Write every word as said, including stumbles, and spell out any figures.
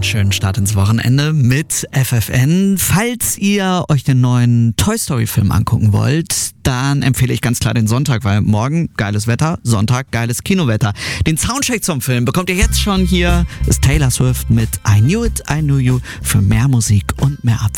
Schönen Start ins Wochenende mit F F N. Falls ihr euch den neuen Toy Story Film angucken wollt, dann empfehle ich ganz klar den Sonntag, weil morgen geiles Wetter, Sonntag geiles Kinowetter. Den Soundcheck zum Film bekommt ihr jetzt schon. Hier ist Taylor Swift mit I Knew It, I Knew You für mehr Musik und mehr Abwechslung.